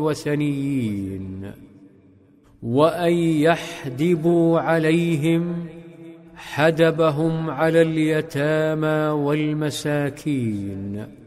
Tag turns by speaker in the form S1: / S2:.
S1: الوثنيين، وأن يحدبوا عليهم حدبهم على اليتامى والمساكين.